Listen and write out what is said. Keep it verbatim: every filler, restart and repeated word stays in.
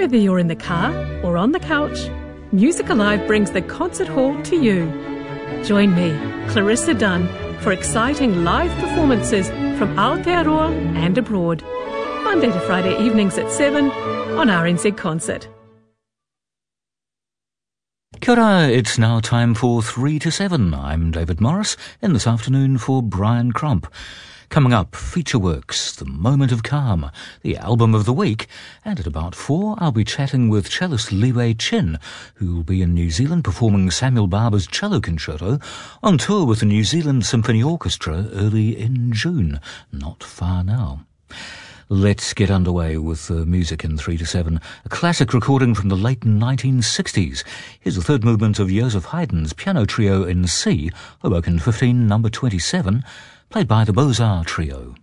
Whether you're in the car or on the couch, Music Alive brings the concert hall to you. Join me, Clarissa Dunn, for exciting live performances from Aotearoa and abroad. Monday to Friday evenings at seven on R N Z Concert. Kia ora, it's now time for three to seven. I'm David Morris, in this afternoon for Brian Crump. Coming up, Feature Works, The Moment of Calm, the Album of the Week, and at about four I'll be chatting with cellist Liwei Chin, who will be in New Zealand performing Samuel Barber's cello concerto on tour with the New Zealand Symphony Orchestra early in June, not far now. Let's get underway with the music in three to seven, a classic recording from the late nineteen sixties. Here's the third movement of Joseph Haydn's Piano Trio in C, Hoboken fifteen, number twenty-seven, played by the Beaux-Arts Trio.